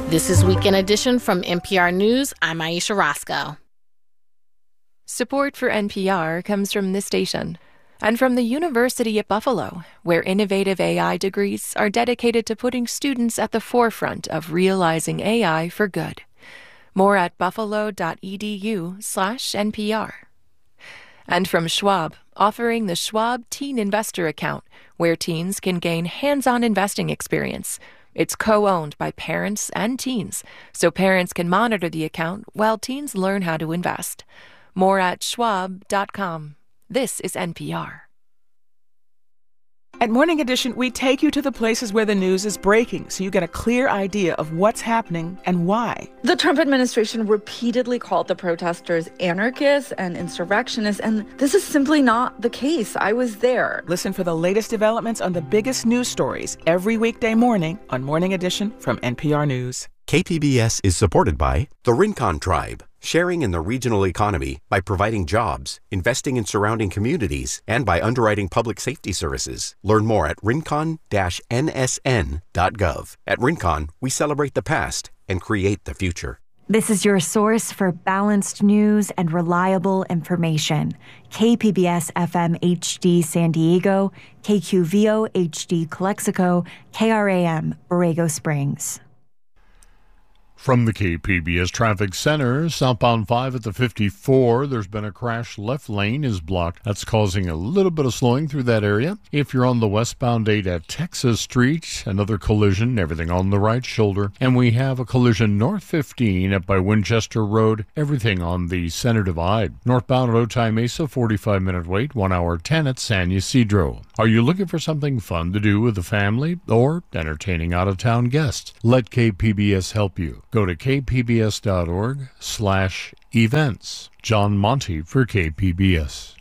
This is Weekend Edition from NPR News. I'm Aisha Roscoe. Support for NPR comes from this station and from the University at Buffalo, where innovative AI degrees are dedicated to putting students at the forefront of realizing AI for good. More at buffalo.edu/NPR. And from Schwab, offering the Schwab Teen Investor Account, where teens can gain hands-on investing experience. It's co-owned by parents and teens, so parents can monitor the account while teens learn how to invest. More at schwab.com. This is NPR. At Morning Edition, we take you to the places where the news is breaking so you get a clear idea of what's happening and why. The Trump administration repeatedly called the protesters anarchists and insurrectionists, and this is simply not the case. I was there. Listen for the latest developments on the biggest news stories every weekday morning on Morning Edition from NPR News. KPBS is supported by the Rincon Tribe, sharing in the regional economy by providing jobs, investing in surrounding communities, and by underwriting public safety services. Learn more at rincon-nsn.gov. At Rincon, we celebrate the past and create the future. This is your source for balanced news and reliable information. KPBS FM HD San Diego, KQVO HD Calexico, KRAM Borrego Springs. From the KPBS Traffic Center, southbound 5 at the 54, there's been a crash. Left lane is blocked. That's causing a little bit of slowing through that area. If you're on the westbound 8 at Texas Street, another collision, everything on the right shoulder. And we have a collision north 15 up by Winchester Road, everything on the center divide. Northbound at Otay Mesa, 45-minute wait, 1 hour 10 at San Ysidro. Are you looking for something fun to do with the family or entertaining out-of-town guests? Let KPBS help you. Go to kpbs.org/events. John Monty for KPBS.